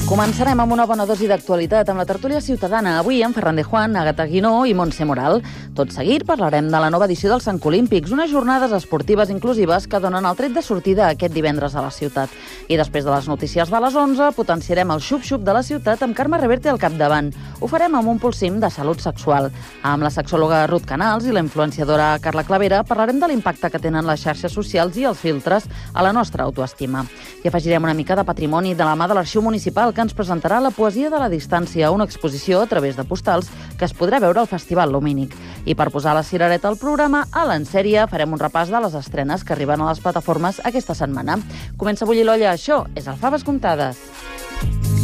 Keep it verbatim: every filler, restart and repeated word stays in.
Començarem amb una bona dosi d'actualitat amb la tertúlia ciutadana. Avui amb Ferran de Juan, Àgata Guinó i Montse Moral. Tot seguit parlarem de la nova edició dels Sant Olímpics, unes jornades esportives inclusives que donen el tret de sortida aquest divendres a la ciutat. I després de les notícies de les onze, potenciarem el xup-xup de la ciutat amb Carme Reverte al capdavant. Ho farem amb un pulsim de salut sexual. Amb la sexòloga Ruth Canals i la influenciadora Carla Clavera parlarem de l'impacte que tenen les xarxes socials i els filtres a la nostra autoestima. I afegirem una mica de patrimoni de la mà de l'Arxiu Municipal, que ens presentarà La poesia de la distància, una exposició a través de postals que es podrà veure al Festival Lumínic. I per posar la cirereta al programa, a l'Ensèria farem un repàs de les estrenes que arriben a les plataformes aquesta setmana. Comença a bullir l'olla, això és el Faves Comptades.